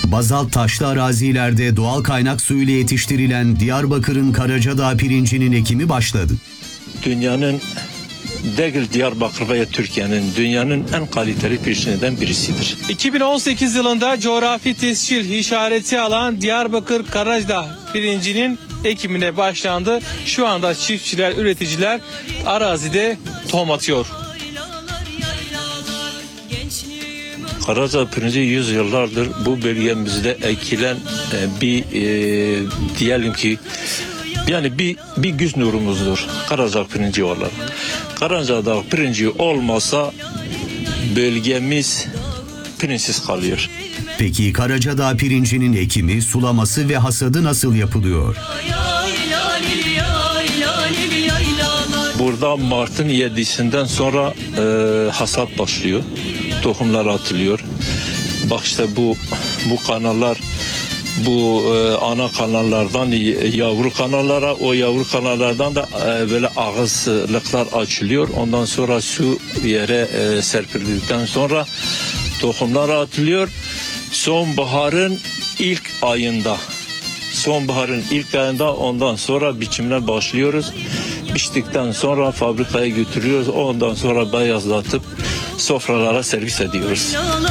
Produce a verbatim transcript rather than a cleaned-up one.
Bazalt taşlı arazilerde doğal kaynak suyuyla yetiştirilen Diyarbakır'ın Karacadağ pirincinin ekimi başladı. Dünyanın değil Diyarbakır veya Türkiye'nin dünyanın en kaliteli pirinçlerinden birisidir. iki bin on sekiz yılında coğrafi tescil işareti alan Diyarbakır Karacadağ pirincinin ekimine başlandı. Şu anda çiftçiler, üreticiler arazide tohum atıyor. Karacadağ pirinci yüz yıllardır bu bölgemizde ekilen e, bir e, diyelim ki yani bir bir güz nurumuzdur Karacadağ pirinci olarak. Karacadağ pirinci olmasa bölgemiz pirinçsiz kalıyor. Peki Karacadağ pirincinin ekimi, sulaması ve hasadı nasıl yapılıyor? Burada Mart'ın yedisinden sonra e, hasat başlıyor. Tohumlar atılıyor. Bak işte bu bu kanallar, bu e, ana kanallardan yavru kanallara, o yavru kanallardan da e, böyle ağızlıklar açılıyor. Ondan sonra su yere e, serpildikten sonra tohumlar atılıyor. Sonbaharın ilk ayında, sonbaharın ilk ayında ondan sonra biçimine başlıyoruz. Biçtikten sonra fabrikaya götürüyoruz. Ondan sonra beyazlatıp sofralara servis ediyoruz.